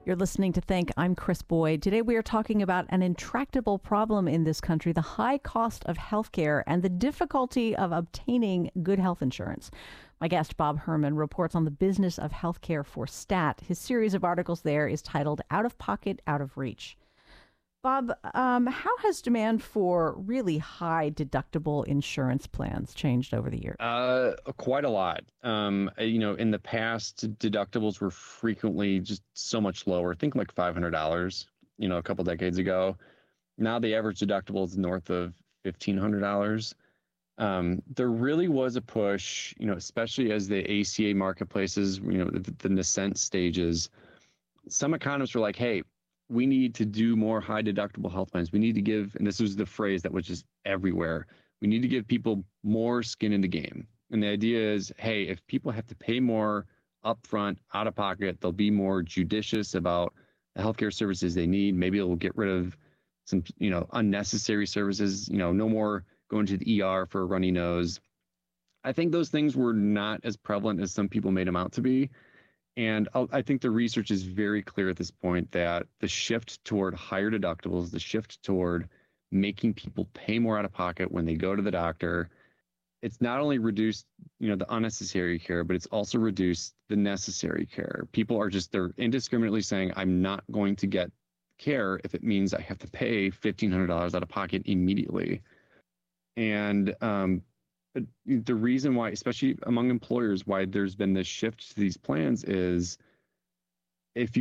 You're listening to Think. I'm Chris Boyd. Today we are talking about an intractable problem in this country, the high cost of healthcare and the difficulty of obtaining good health insurance. My guest, Bob Herman, reports on the business of healthcare for STAT. His series of articles there is titled Out of Pocket, Out of Reach. Bob, how has demand for really high deductible insurance plans changed over the years? Quite a lot. In the past, deductibles were frequently just so much lower. Think like $500, a couple decades ago. Now the average deductible is north of $1,500. There really was a push, especially as the ACA marketplaces, the nascent stages. Some economists were like, hey, we need to do more high deductible health plans. We need to give, and this was the phrase that was just everywhere, we need to give people more skin in the game. And the idea is, hey, if people have to pay more upfront, out of pocket, they'll be more judicious about the healthcare services they need. Maybe it'll get rid of some, unnecessary services, no more going to the ER for a runny nose. I think those things were not as prevalent as some people made them out to be. And I think the research is very clear at this point that the shift toward higher deductibles, the shift toward making people pay more out of pocket when they go to the doctor, it's not only reduced, the unnecessary care, but it's also reduced the necessary care. People are they're indiscriminately saying, I'm not going to get care if it means I have to pay $1,500 out of pocket immediately. And but the reason why, especially among employers, why there's been this shift to these plans is if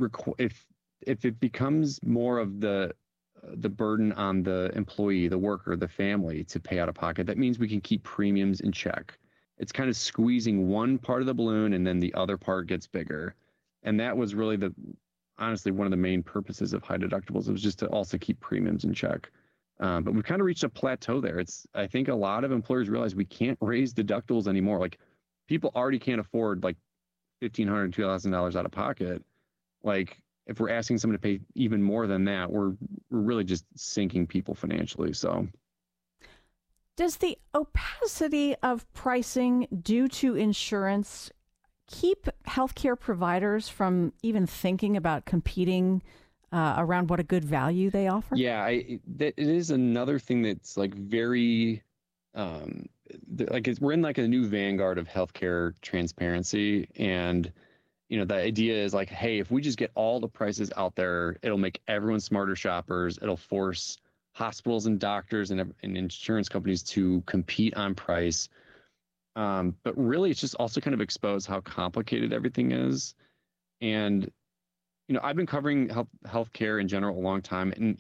it becomes more of the burden on the employee, the worker, the family to pay out of pocket, that means we can keep premiums in check. It's kind of squeezing one part of the balloon and then the other part gets bigger. And that was really honestly one of the main purposes of high deductibles. It was just to also keep premiums in check. But we've kind of reached a plateau there. I think a lot of employers realize we can't raise deductibles anymore. Like people already can't afford like $1,500, $2,000 out of pocket. Like if we're asking someone to pay even more than that, we're really just sinking people financially. So does the opacity of pricing due to insurance keep healthcare providers from even thinking about competing around what a good value they offer? Yeah, it is another thing that's like very, we're in like a new vanguard of healthcare transparency. And, the idea is like, hey, if we just get all the prices out there, it'll make everyone smarter shoppers. It'll force hospitals and doctors and insurance companies to compete on price. But really, it's just also kind of expose how complicated everything is. And I've been covering healthcare in general a long time, and